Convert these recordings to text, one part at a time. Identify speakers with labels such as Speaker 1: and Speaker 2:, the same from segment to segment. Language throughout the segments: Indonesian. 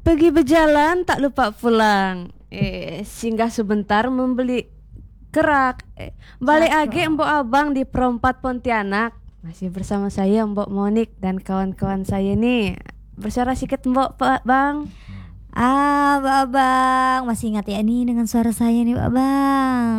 Speaker 1: Pergi berjalan tak lupa pulang. Singgah sebentar membeli kerak. Balik lagi Mbok Abang di Perempat Pontianak. Masih bersama saya Mbok Monik dan kawan-kawan saya nih. Bersuara sedikit Mbok Bang.
Speaker 2: Mbak Abang masih ingat ya nih dengan suara saya nih Mbak Abang.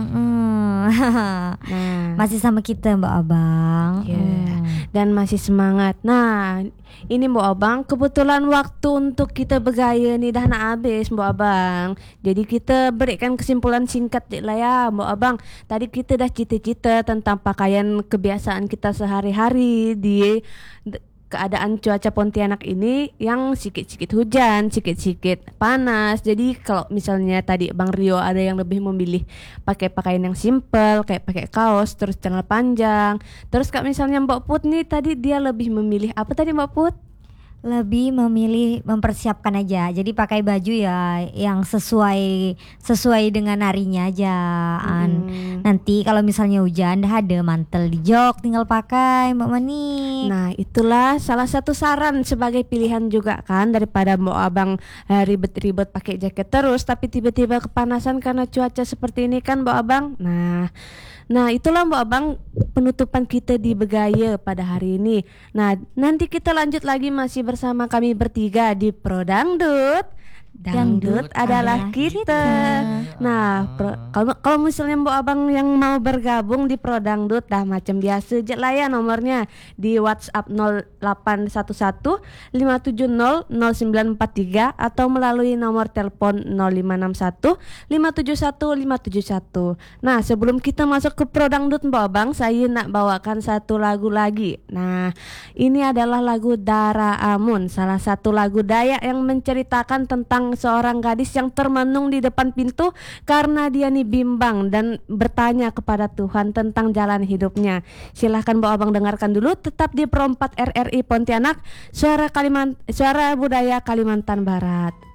Speaker 1: Nah,
Speaker 2: Masih sama kita Mbak Abang.
Speaker 1: dan masih semangat. Nah, ini Mbok Abang, kebetulan waktu untuk kita bergaya nih dah nak habis Mbok Abang. Jadi kita berikan kesimpulan singkat lah ya Mbok Abang. Tadi kita dah cita-cita tentang pakaian kebiasaan kita sehari-hari di keadaan cuaca Pontianak ini yang sikit-sikit hujan, sikit-sikit panas. Jadi kalau misalnya tadi Bang Rio ada yang lebih memilih pakai pakaian yang simple kayak pakai kaos terus celana panjang. Terus kalau misalnya Mbak Put nih tadi dia lebih memilih apa tadi Mbak Put?
Speaker 2: Lebih memilih mempersiapkan aja. Jadi pakai baju ya yang sesuai dengan harinya aja. Nanti kalau misalnya hujan dah ada mantel di jok tinggal pakai Mbak Mani.
Speaker 1: Nah, itulah salah satu saran sebagai pilihan juga kan, daripada Mbak Abang ribet-ribet pakai jaket terus tapi tiba-tiba kepanasan karena cuaca seperti ini kan Mbak Abang. Nah, itulah Mbak Abang penutupan kita di Bergaya pada hari ini. Nah, nanti kita lanjut lagi masih bersama kami bertiga di Pro Dangdut. Dangdut adalah kita. Nah, kalau misalnya Mbak Abang yang mau bergabung di Pro Dangdut dah macam biasa je lah ya, nomornya di WhatsApp 0811 570 0943 atau melalui nomor telepon 0561 571 571. Nah, sebelum kita masuk ke Pro Dangdut Mbak Abang, saya nak bawakan satu lagu lagi. Nah, ini adalah lagu Dara Amun, salah satu lagu Dayak yang menceritakan tentang seorang gadis yang termenung di depan pintu karena dia nih bimbang dan bertanya kepada Tuhan tentang jalan hidupnya. Silahkan Mbak Abang dengarkan dulu, tetap di Perempat RRI Pontianak, suara budaya Kalimantan Barat.